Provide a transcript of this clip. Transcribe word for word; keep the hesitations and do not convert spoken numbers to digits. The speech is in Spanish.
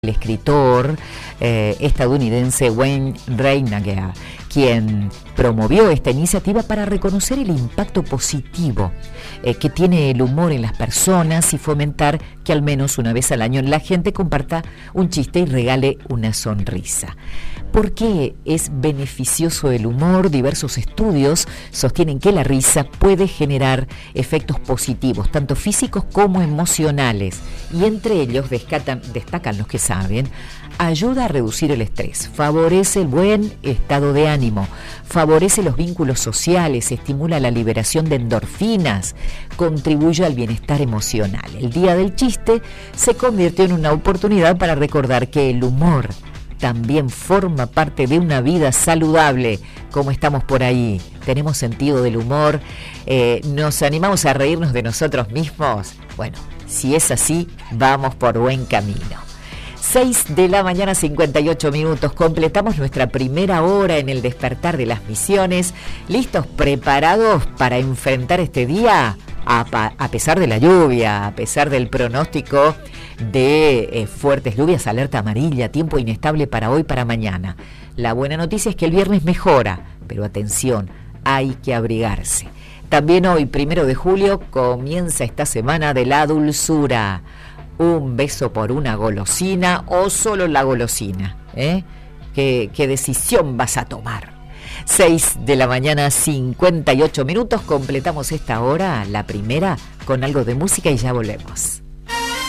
el escritor eh, estadounidense Wayne Reinagher, quien promovió esta iniciativa para reconocer el impacto positivo eh, que tiene el humor en las personas y fomentar que al menos una vez al año la gente comparta un chiste y regale una sonrisa. ¿Por qué es beneficioso el humor? Diversos estudios sostienen que la risa puede generar efectos positivos, tanto físicos como emocionales, y entre ellos destacan, destacan los que saben, ayuda a reducir el estrés, favorece el buen estado de ánimo, favorece los vínculos sociales, estimula la liberación de endorfinas, contribuye al bienestar emocional. El Día del Chiste se convirtió en una oportunidad para recordar que el humor también forma parte de una vida saludable. Como estamos por ahí, tenemos sentido del humor, eh, nos animamos a reírnos de nosotros mismos. Bueno, si es así, vamos por buen camino. seis de la mañana, cincuenta y ocho minutos. Completamos nuestra primera hora en el despertar de las misiones. ¿Listos, preparados para enfrentar este día? A, a pesar de la lluvia, a pesar del pronóstico de eh, fuertes lluvias, alerta amarilla, tiempo inestable para hoy, para mañana. La buena noticia es que el viernes mejora, pero atención, hay que abrigarse. También hoy, primero de julio, comienza esta semana de la dulzura. Un beso por una golosina o solo la golosina, ¿eh? ¿Qué, qué decisión vas a tomar? seis de la mañana, cincuenta y ocho minutos. Completamos esta hora, la primera, con algo de música y ya volvemos.